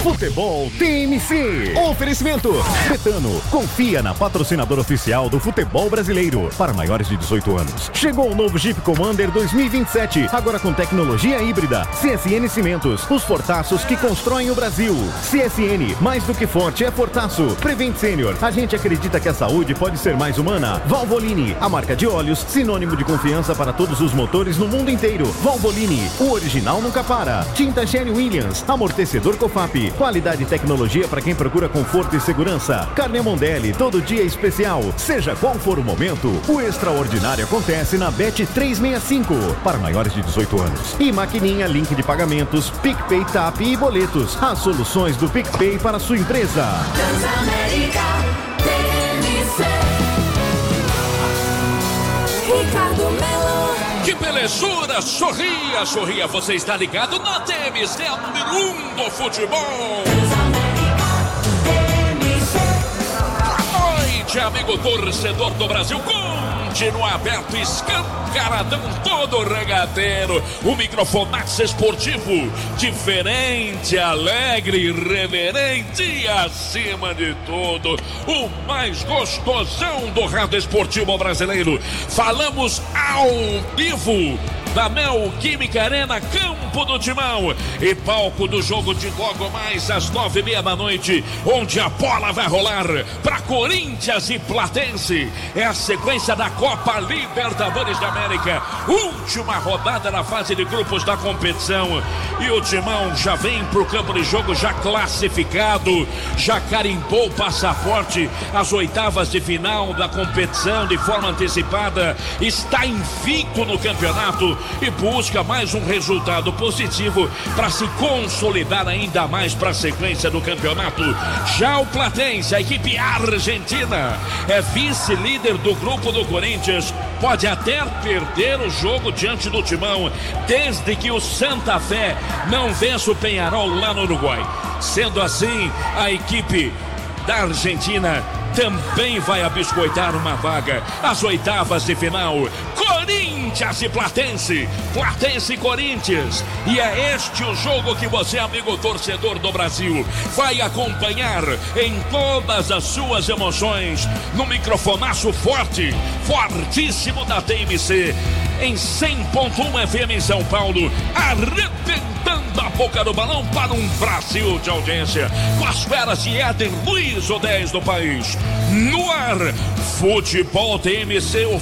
Futebol TMC. Oferecimento Betano. Confia na patrocinadora oficial do futebol brasileiro. Para maiores de 18 anos. Chegou o novo Jeep Commander 2027. Agora com tecnologia híbrida. CSN Cimentos. Os fortaços que constroem o Brasil. CSN. Mais do que forte é fortaço. Prevent Senior. A gente acredita que a saúde pode ser mais humana. Valvoline. A marca de óleos. Sinônimo de confiança para todos os motores no mundo inteiro. Valvoline. O original nunca para. Tinta Sherwin-Williams. Amortecedor Cofap. Qualidade e tecnologia para quem procura conforto e segurança. Carne Mondelli, todo dia especial. Seja qual for o momento, o extraordinário acontece na Bet 365. Para maiores de 18 anos. E maquininha, link de pagamentos, PicPay, TAP e boletos. As soluções do PicPay para a sua empresa. Transamérica, TMC. Ricardo Melo. Que belezura! Sorria, sorria, você está ligado na TMC, a número 1 do futebol. Boa noite, amigo torcedor do Brasil. Continua aberto, escancaradão todo regateiro. O microfonaço esportivo, diferente, alegre, irreverente e acima de tudo, o mais gostosão do rádio esportivo brasileiro. Falamos ao vivo da Neoquímica Arena, campo do Timão e palco do jogo de logo mais às 9:30 da noite, onde a bola vai rolar para Corinthians e Platense. É a sequência da Copa Libertadores da América, última rodada na fase de grupos da competição, e o Timão já vem pro campo de jogo já classificado, já carimbou o passaporte às oitavas de final da competição de forma antecipada, está invicto no campeonato e busca mais um resultado positivo para se consolidar ainda mais para a sequência do campeonato. Já o Platense, a equipe argentina, é vice-líder do grupo do Corinthians, pode até perder o jogo diante do Timão, desde que o Santa Fé não vença o Peñarol lá no Uruguai. Sendo assim, a equipe da Argentina também vai abiscoitar uma vaga às oitavas de final. Corinthians e Platense, Platense e Corinthians, e é este o jogo que você, amigo torcedor do Brasil, vai acompanhar em todas as suas emoções no microfonaço forte, fortíssimo da TMC, em 100.1 FM em São Paulo, arrebentando a boca do balão para um Brasil de audiência, com as feras de Éder Luiz, o 10 do país. No ar, Futebol TMC, o